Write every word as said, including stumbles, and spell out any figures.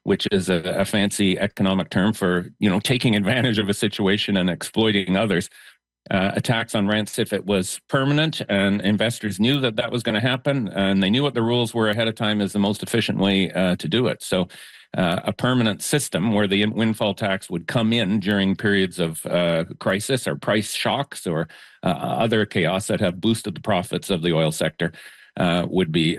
which is a, a fancy economic term for, you know, taking advantage of a situation and exploiting others. Uh, a tax on rents, if it was permanent and investors knew that that was going to happen and they knew what the rules were ahead of time, is the most efficient way uh, to do it. So uh, a permanent system where the windfall tax would come in during periods of uh, crisis or price shocks or uh, other chaos that have boosted the profits of the oil sector uh, would be